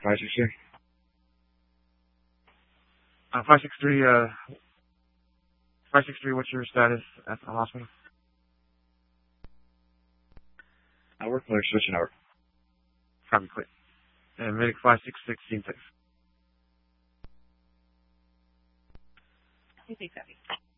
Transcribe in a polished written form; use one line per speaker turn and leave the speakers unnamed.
563. 563, 563, what's your status at the hospital?
We're clear, switching over.
Copy, quick. And medic 566 seems safe.
You think, Copy.